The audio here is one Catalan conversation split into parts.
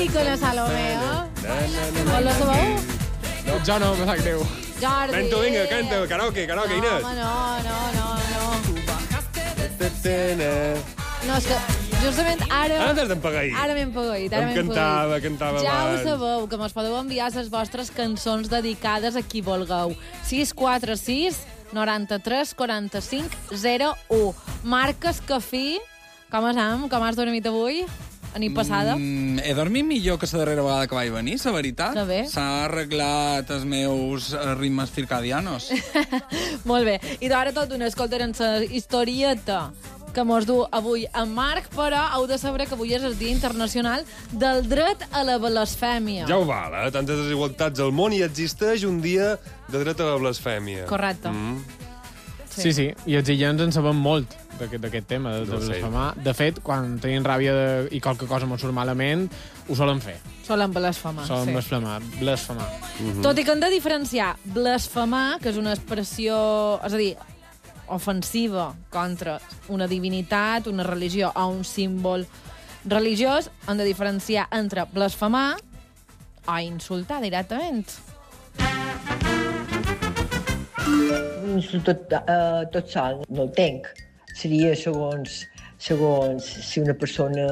con la Salomé, Vol la sabeu? Jo no, me sap greu. Jordi. Canta, vinga, canta. Karaoke, No, Inés. home, no. No, és que justament ara... Ara t'has d'empagar-hi. Ara m'he empagoït, Cantava Ja abans. ho sabeu, que mos podeu enviar les vostres cançons dedicades a qui vulgueu. 646 93 45 01. Marques Cafí. Com estem? Com has dormit avui? A nit passada? He dormit millor que la darrera vegada que vaig venir, la veritat. Que bé. S'ha arreglat els meus ritmes circadianos. Molt bé. I d'ara tot una escoltarem la historieta que mos du avui en Marc, però heu de saber que avui és el Dia Internacional del Dret a la Blasfèmia. Ja ho val, tantes desigualtats al món i existeix un dia de dret a la blasfèmia. Correcte. Sí, i els illencs en sabem molt d'aquest tema, de No sé. blasfemar. De fet, quan tenim ràbia i qualque cosa mos surt malament, ho solen fer. Solen blasfemar. Solen sí. blasfemar. Tot i que hem de diferenciar blasfemar, que és una expressió, és a dir, ofensiva contra una divinitat, una religió o un símbol religiós, hem de diferenciar entre blasfemar o insultar directament. Tot sol, no el tenc. Seria segons si una persona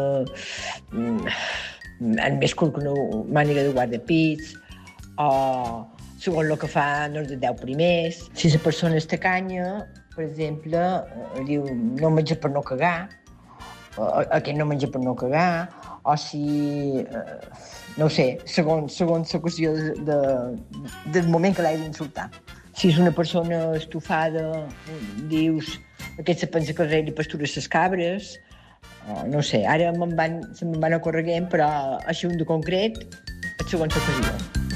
amb més curt que una màniga de guardapits o segons el que fa no és de 10 primers. Si la persona és tacanya, per exemple, diu no menja per no cagar, aquest no menja per no cagar, o si, no ho sé, segons l'ocasió del moment que l'has d'insultar. Si és una persona estufada, dius aquest se pensa que el rei li pastura les cabres, no sé, ara se me'n van ocorreguent, però així un de concret, segons l'ocasió.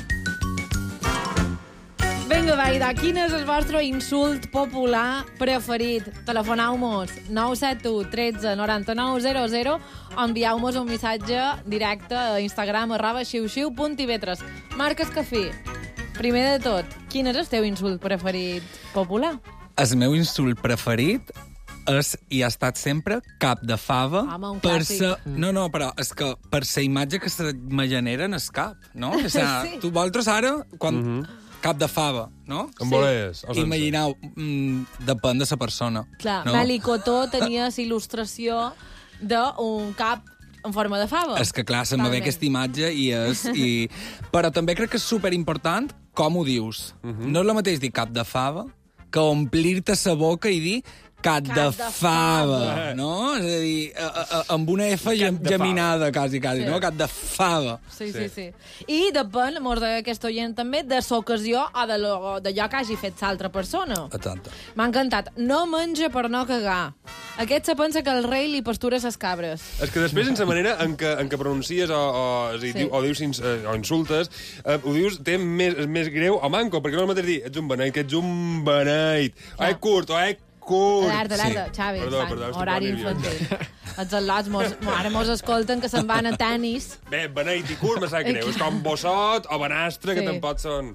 Vinga, Vaida, quin és el vostre insult popular preferit? Telefoneu-mos 971 13 99 00 o envieu-mos un missatge directe a Instagram @xiuxiu.tv3. Marques Cafí, primer de tot, quin és el teu insult preferit popular? El meu insult preferit és i ha estat sempre cap de fava. Home, un per clàssic. No, però és que per la imatge que se me genera en el cap, no? O sigui, Sí. tu vosaltres ara, quan... Cap de fava, no? Amb voles, o sense? Imagineu, depèn de la persona. Clar, no? Meli Cotó tenia la il·lustració d'un cap en forma de fava. És que, clar, se me ve aquesta imatge i... Però també crec que és superimportant com ho dius. No és el mateix dir cap de fava que omplir-te la boca i dir cap de fava, no? És a dir, amb una F geminada, quasi, Sí. no? Cap de fava. Sí. I depèn, mos deia aquest oient també, de l'ocasió o d'allò que hagi fet l'altra persona. Exacte. M'ha encantat. No menja per no cagar. Aquest se pensa que el rei li pastura ses cabres. És que després, en la manera en què pronuncies o dius o insultes, ho dius, té més greu o manco, perquè no és el mateix dir ets un beneit, que ets un beneit, o ets curt, o ets curt. Alerta, Xavi, Perdó, horari infantil. Els al·lots ara mos escolten que se'n van a tennis. Bé, beneit i curt me sap greu. És com bossot o benastre, que Sí. tampoc són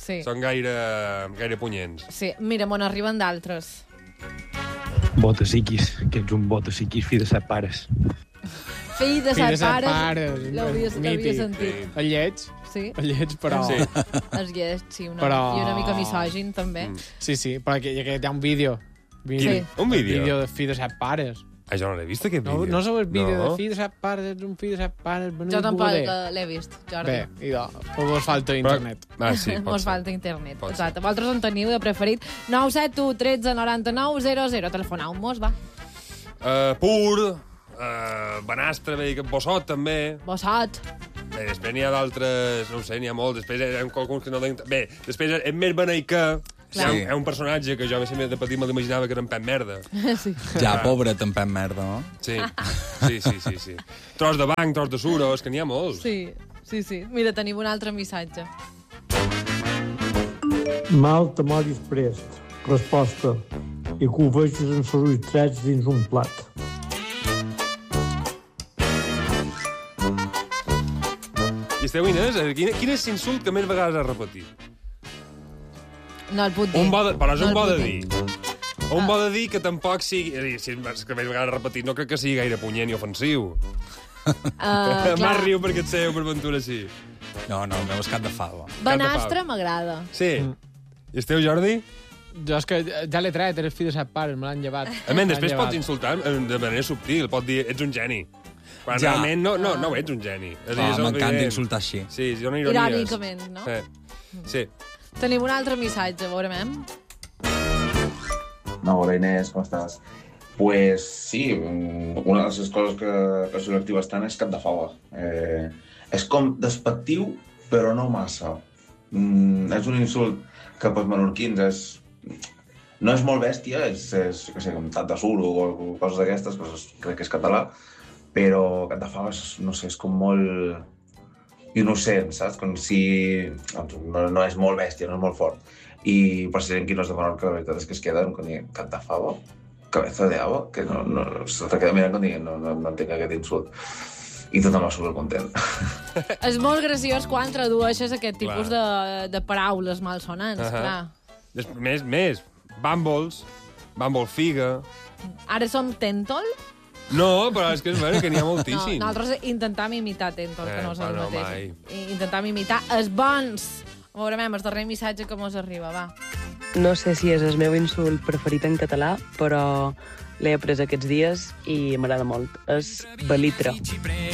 gaire punyents. Sí, mira, m'on arriben d'altres. Botasiquis, que ets un botasiquis fill de set pares. Fill de set pares. L'havia mític. sentit. El lleig, Sí, però... Sí. és lleig, sí, Però- i una mica misògin, també. Sí, però aquí hi ha un vídeo. Sí. Un vídeo? Vídeo de fill de set pares. Jo no l'he vist, aquest No, vídeo. no sabeu el vídeo No. de fill de set pares, ets un fill de set pares... Jo tampoc l'he vist, Jordi. Bé, idò, vos falta internet. Sí, pot Mos ser. falta internet. Pot Exacte. Vosaltres en teniu de preferit 971 13 99 00. Telefoneu-mos, va. Pur, benastre, bé, bossot, també. Bossot. Bé, després n'hi ha d'altres, no ho sé, n'hi ha molts. Després hi ha alguns que no... Bé, després és més beneit que... Clar. Hi ha un personatge que jo sempre de petit me l'imaginava que era en Pep Merda. Sí. Ja, pobre, tampoc merda, no? Sí. Tros de banc, tros de suro, és que n'hi ha molts. Sí. Mira, tenim un altre missatge. Mal te moris prest. Resposta. I que ho vegis en els ulls dins un plat. I esteu, Inés, quin és l'insult que més vegades has repetit? No el puc dir. Però és un bo de el puc dir. Un bo de dir que tampoc sigui... És a dir, si és que més vegades repetit, no crec que sigui gaire punyent i ofensiu. M'ha riu perquè et seieu per ventura així. No, el meu és cap de fava. Banastre m'agrada. Sí. I el teu, Jordi? Jo és que ja l'he tret, eres fill de 7 pares, me l'han llevat. Després pots insultar de manera subtil, pots dir, ets un geni. Quan realment no ets un geni. M'encanta insultar així. Sí, són ironies. Irònicament, no? Sí. Tenim un altre missatge, veurem. Hola Inés, com estàs? Pues sí, una de les coses que suelo actiu bastant és cap de fava. És com despectiu, però no massa. És un insult que pels menorquins no és molt bèstia, és com tant de suro o coses d'aquestes, crec que és català, però cap de fava és com molt innocent, saps? Com si no és molt bèstia, no és molt fort. I per si qui no és de Menorca, la veritat és que es queden com dient cap de fava, cabeza de haba, que se te queda mirant com dient no entenc aquest insult. I tothom va supercontent. És molt graciós quan tradueixes aquest tipus de paraules malsonants, clar. Més. Bumbles, Bumble figa... Ara som Tentol? No, però és que és vera que n'hi ha moltíssims. No, nosaltres intentàvem imitar Tentol, que no és el mateix. Intentàvem imitar els bons. Veurem el darrer missatge que mos arriba, va. No sé si és el meu insult preferit en català, però l'he après aquests dies i m'agrada molt. És belitre.